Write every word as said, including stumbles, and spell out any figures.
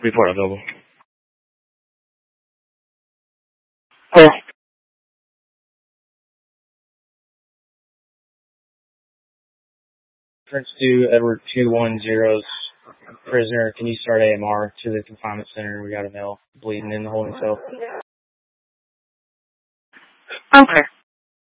Report available. Oh, Reference to Edward two one zero's prisoner. Can you start A M R to the confinement center? We got a male bleeding in the holding cell. okay.